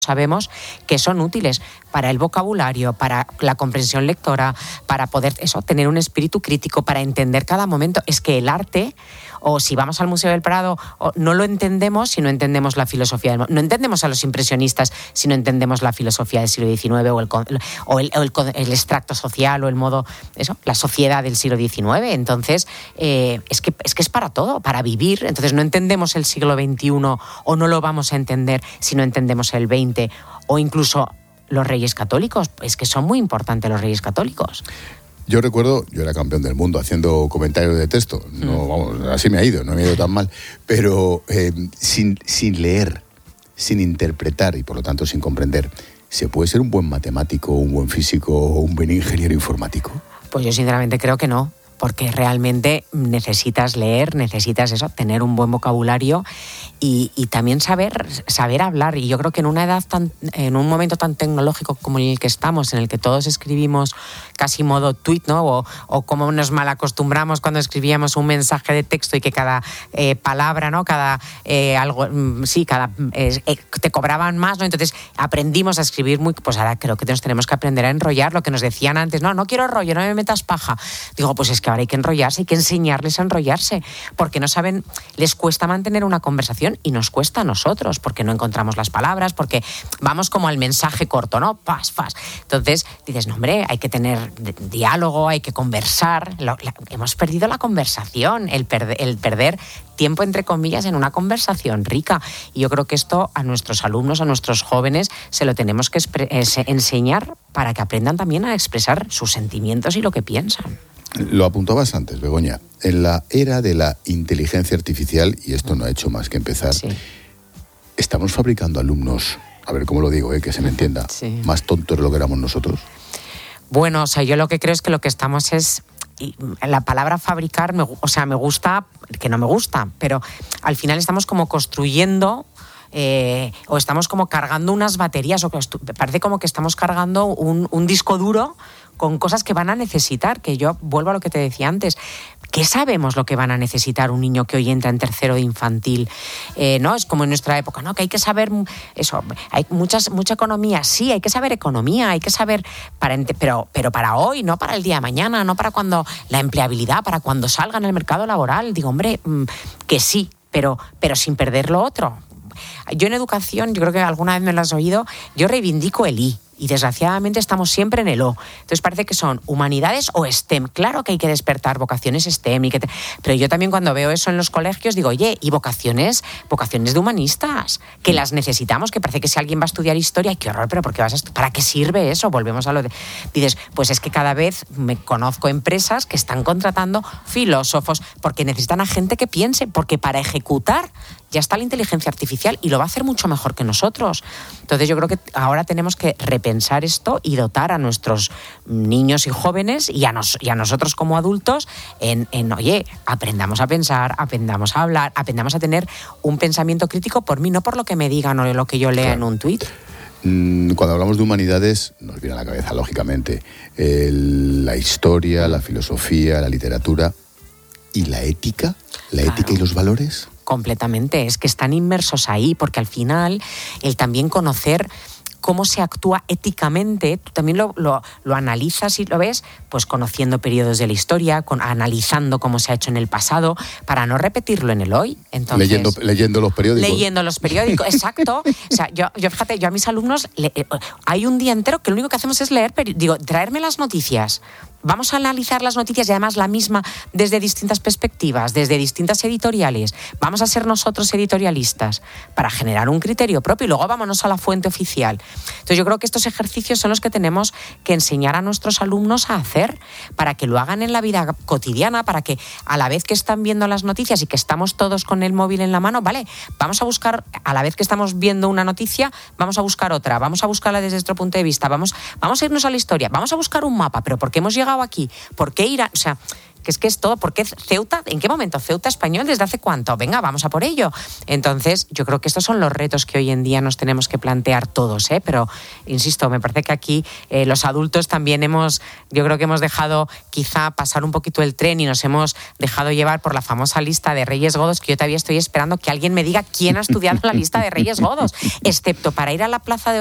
sabemos que son útiles para el vocabulario, para la comprensión lectora, para poder tener un espíritu crítico, para entender cada momento. Es que el arte, o si vamos al Museo del Prado, no lo entendemos si no entendemos la filosofía. No entendemos a los impresionistas si no entendemos la filosofía del siglo XIX o el extracto social o el modo, la sociedad del siglo XIX. Entonces, es que es para todo, para vivir. Entonces no entendemos el siglo XXI o no lo vamos a entender si no entendemos el XX o incluso los Reyes Católicos. Es que son muy importantes los Reyes Católicos. Yo recuerdo, yo era campeón del mundo haciendo comentarios de texto. No, vamos, así me ha ido, no me ha ido tan mal. Pero sin leer, sin interpretar y por lo tanto sin comprender, ¿se puede ser un buen matemático, un buen físico o un buen ingeniero informático? Pues yo sinceramente creo que no. Porque realmente necesitas leer, necesitas tener un buen vocabulario y también saber hablar. Y yo creo que en un momento tan tecnológico como el que estamos, en el que todos escribimos casi modo tweet, ¿no? O como nos malacostumbramos cuando escribíamos un mensaje de texto y que cada palabra, ¿no? Te cobraban más, ¿no? Entonces aprendimos a escribir pues ahora creo que nos tenemos que aprender a enrollar. Lo que nos decían antes, no quiero rollo, no me metas paja. Digo, pues es que ahora hay que enrollarse, hay que enseñarles a enrollarse, porque no saben, les cuesta mantener una conversación y nos cuesta a nosotros, porque no encontramos las palabras, porque vamos como al mensaje corto, ¿no? Pas. Entonces dices, no hombre, hay que tener diálogo, hay que conversar. Hemos perdido la conversación, el perder tiempo, entre comillas, en una conversación rica. Y yo creo que esto a nuestros alumnos, a nuestros jóvenes, se lo tenemos que enseñar para que aprendan también a expresar sus sentimientos y lo que piensan. Lo apuntabas antes, Begoña, en la era de la inteligencia artificial, y esto no ha hecho más que empezar, sí. Estamos fabricando alumnos, a ver cómo lo digo, que se me entienda, sí. Más tontos de lo que éramos nosotros. Bueno, yo lo que creo es que lo que estamos es... La palabra fabricar, me gusta, que no me gusta, pero al final estamos como construyendo... o estamos como cargando unas baterías, o parece como que estamos cargando un disco duro con cosas que van a necesitar, que yo vuelvo a lo que te decía antes. ¿Qué sabemos lo que van a necesitar un niño que hoy entra en tercero de infantil? ¿No? Es como en nuestra época, ¿no? Que hay que saber eso. Hay mucha economía, sí, hay que saber economía, hay que saber, pero para hoy, no para el día de mañana, no para cuando la empleabilidad, para cuando salgan al mercado laboral. Digo, hombre, que sí, pero sin perder lo otro. Yo en educación, yo creo que alguna vez me lo has oído, yo reivindico el I. Y desgraciadamente estamos siempre en el O. Entonces parece que son humanidades o STEM. Claro que hay que despertar vocaciones STEM. Pero yo también cuando veo eso en los colegios digo, oye, y vocaciones de humanistas, que las necesitamos, que parece que si alguien va a estudiar historia, qué horror, pero ¿para qué sirve eso? Volvemos a lo de... Dices, pues es que cada vez me conozco empresas que están contratando filósofos porque necesitan a gente que piense, porque para ejecutar ya está la inteligencia artificial y lo va a hacer mucho mejor que nosotros. Entonces yo creo que ahora tenemos que repensar esto y dotar a nuestros niños y jóvenes y a nosotros como adultos oye, aprendamos a pensar, aprendamos a hablar, aprendamos a tener un pensamiento crítico por mí, no por lo que me digan o lo que yo lea en un tuit. Cuando hablamos de humanidades, nos viene a la cabeza, lógicamente, la historia, la filosofía, la literatura y la ética. ¿La ética y los valores? Completamente, es que están inmersos ahí, porque al final el también conocer cómo se actúa éticamente, tú también lo analizas y lo ves, pues conociendo periodos de la historia, analizando cómo se ha hecho en el pasado, para no repetirlo en el hoy. Entonces, leyendo los periódicos. Leyendo los periódicos, exacto. O sea, yo fíjate, yo a mis alumnos, hay un día entero que lo único que hacemos es leer, traerme las noticias. Vamos a analizar las noticias y además la misma desde distintas perspectivas, desde distintas editoriales. Vamos a ser nosotros editorialistas para generar un criterio propio y luego vámonos a la fuente oficial. Entonces yo creo que estos ejercicios son los que tenemos que enseñar a nuestros alumnos a hacer para que lo hagan en la vida cotidiana, para que a la vez que están viendo las noticias y que estamos todos con el móvil en la mano, vale, vamos a buscar, a la vez que estamos viendo una noticia, vamos a buscar otra, vamos a buscarla desde nuestro punto de vista, vamos a irnos a la historia, vamos a buscar un mapa, pero ¿por qué hemos llegado llegado aquí? ¿Por qué Irán? O sea, que es todo. ¿Por qué Ceuta? ¿En qué momento? ¿Ceuta español? ¿Desde hace cuánto? Venga, vamos a por ello. Entonces, yo creo que estos son los retos que hoy en día nos tenemos que plantear todos, ¿eh? Pero, insisto, me parece que aquí los adultos también yo creo que hemos dejado quizá pasar un poquito el tren y nos hemos dejado llevar por la famosa lista de Reyes Godos, que yo todavía estoy esperando que alguien me diga quién ha estudiado la lista de Reyes Godos, excepto para ir a la plaza de